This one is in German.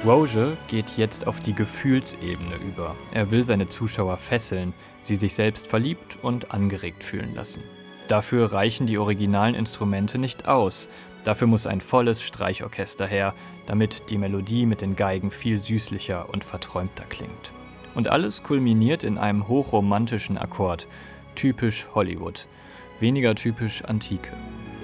Roger geht jetzt auf die Gefühlsebene über. Er will seine Zuschauer fesseln, sie sich selbst verliebt und angeregt fühlen lassen. Dafür reichen die originalen Instrumente nicht aus. Dafür muss ein volles Streichorchester her, damit die Melodie mit den Geigen viel süßlicher und verträumter klingt. Und alles kulminiert in einem hochromantischen Akkord. Typisch Hollywood. Weniger typisch Antike.